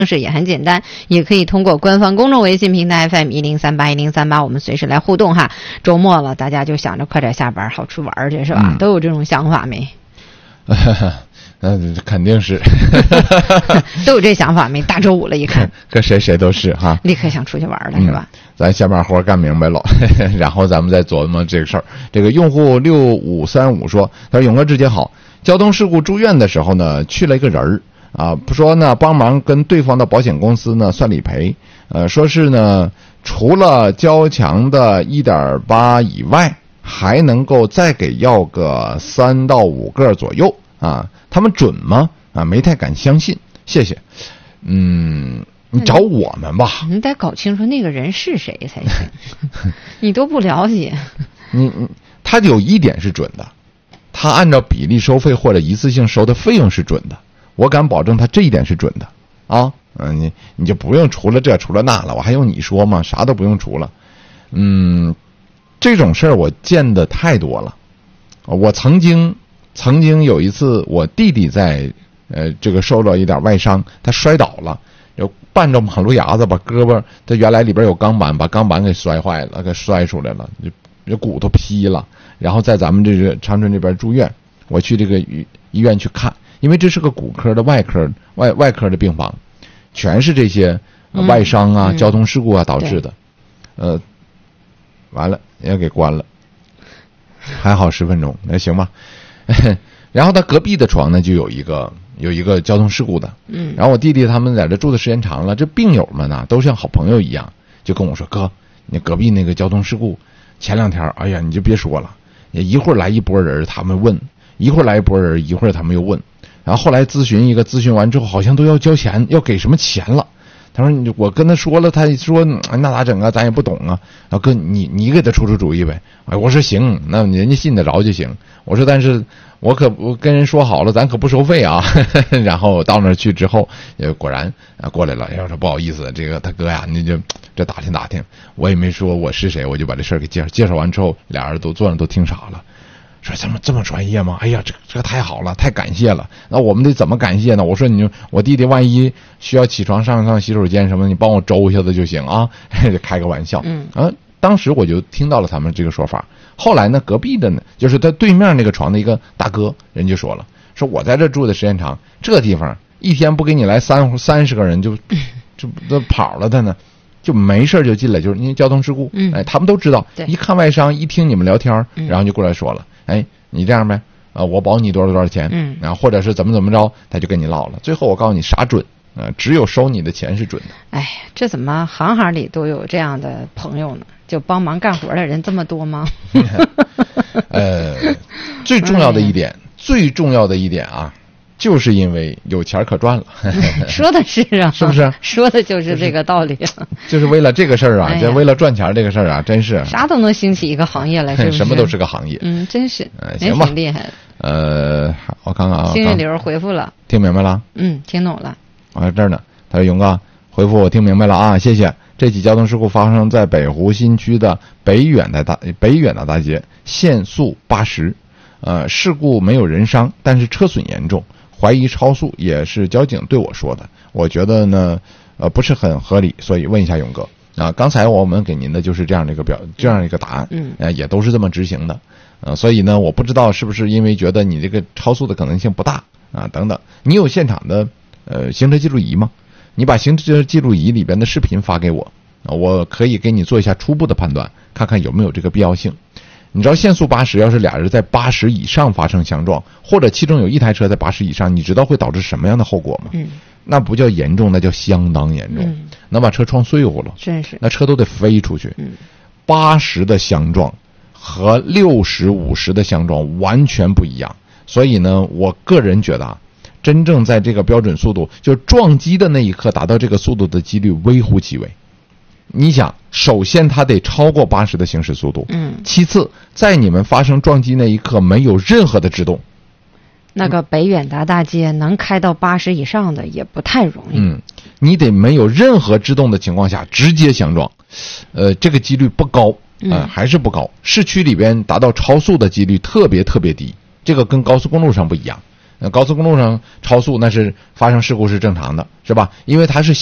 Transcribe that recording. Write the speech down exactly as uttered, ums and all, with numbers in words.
式也很简单，也可以通过官方公众微信平台 F M 一零三八一零三八，我们随时来互动哈。周末了，大家就想着快点下班，好出玩去是吧？嗯、都有这种想法没？ 嗯，肯定是都有这想法没？大周五了，一看， 跟谁谁都是哈， 立刻想出去玩了、嗯、是吧？ 咱下班活干明白了，然后咱们再琢磨这个事儿。这个用户六五三五说：“他说勇哥直接好，交通事故住院的时候呢，去了一个人儿啊，不说呢，帮忙跟对方的保险公司呢算理赔，呃，说是呢，除了交强的 一点八 以外，还能够再给要个三到五个左右。”啊，他们准吗？啊，没太敢相信。谢谢。嗯，你找我们吧。 你得搞清楚那个人是谁才行。你都不了解。 你你，他有一点是准的，他按照比例收费或者一次性收的费用是准的。我敢保证他这一点是准的。啊，嗯，你你就不用除了这除了那了，我还用你说吗？啥都不用除了。嗯，这种事儿我见的太多了。我曾经。曾经有一次，我弟弟在呃这个受了一点外伤，他摔倒了，就绊着马路牙子，把胳膊，他原来里边有钢板，把钢板给摔坏了，给摔出来了，就就骨头劈了。然后在咱们这个长春这边住院，我去这个医院去看，因为这是个骨科的外科外外科的病房，全是这些、呃、外伤啊、嗯、交通事故啊导致的，呃，完了也给关了，还好十分钟，那行吧。然后他隔壁的床呢，就有一个有一个交通事故的，嗯，然后我弟弟他们在这住的时间长了，这病友们呢都像好朋友一样，就跟我说：“哥，你隔壁那个交通事故，前两天，哎呀，你就别说了，一会儿来一波人，他们问，一会儿来一波人，一会儿他们又问，然后后来咨询一个，咨询完之后好像都要交钱，要给什么钱了。”他说：“我跟他说了，他说那咋整啊？咱也不懂啊。然后哥，你你给他出出主意呗。”哎，我说行，那人家信得着就行。我说，但是我可我跟人说好了，咱可不收费啊。然后到那儿去之后，也果然啊过来了。哎，我说不好意思，这个他哥呀，你就这打听打听。我也没说我是谁，我就把这事儿给介绍介绍完之后，俩人都坐那都听傻了。说怎么这么专业吗？哎呀，这这个太好了，太感谢了。那我们得怎么感谢呢？我说你就我弟弟万一需要起床上上洗手间什么，你帮我周一下子就行啊，开个玩笑。嗯啊，当时我就听到了他们这个说法。后来呢，隔壁的呢，就是他对面那个床的一个大哥，人就说了，说我在这住的时间长，这地方一天不给你来三三十个人就就都跑了的呢。就没事就进来，就是因为交通事故，嗯，哎，他们都知道，一看外伤，一听你们聊天，然后就过来说了，哎，你这样呗，呃，我保你多少多少钱，嗯，然后或者是怎么怎么着，他就跟你唠了。最后我告诉你啥准，呃，只有收你的钱是准的。 哎，这怎么行行里都有这样的朋友呢？就帮忙干活的人这么多吗？ 呃，最重要的一点，哎、最重要的一点啊。就是因为有钱可赚了， 说的是啊， 是不是？ 说的就是这个道理。 就是为了这个事儿啊，哎、就为了赚钱这个事儿啊，真是啥都能兴起一个行业来，是不是？ 什么都是个行业。 嗯，真是， 呃，行吧， 挺厉害的。 呃，我看看啊， 幸运流回复了， 听明白了？ 嗯，听懂了。 我在这儿呢，他说：“勇哥，回复我听明白了啊，谢谢。这起交通事故发生在北湖新区的北远的大北远的大街，限速八十，呃，事故没有人伤，但是车损严重。”怀疑超速，也是交警对我说的，我觉得呢，呃，不是很合理，所以问一下勇哥啊。刚才我们给您的就是这样的一个表，这样一个答案，嗯，呃，也都是这么执行的，呃，所以呢，我不知道是不是因为觉得你这个超速的可能性不大啊，等等。你有现场的呃行车记录仪吗？你把行车记录仪里边的视频发给我啊，我可以给你做一下初步的判断，看看有没有这个必要性。你知道限速八十，要是俩人在八十以上发生相撞，或者其中有一台车在八十以上，你知道会导致什么样的后果吗？嗯，那不叫严重，那叫相当严重，嗯、能把车撞碎乎了， 真是， 那车都得飞出去。嗯，八十的相撞和六十、五十的相撞完全不一样，所以呢，我个人觉得啊，真正在这个标准速度，就是撞击的那一刻达到这个速度的几率微乎其微。你想，首先它得超过八十的行驶速度，嗯，其次，在你们发生撞击那一刻没有任何的制动。 那个北远达大街能开到八十以上的也不太容易。 嗯，你得没有任何制动的情况下直接相撞，呃，这个几率不高，呃，还是不高。市区里边达到超速的几率特别特别低，这个跟高速公路上不一样。 高速公路上超速那是发生事故是正常的，是吧？因为它是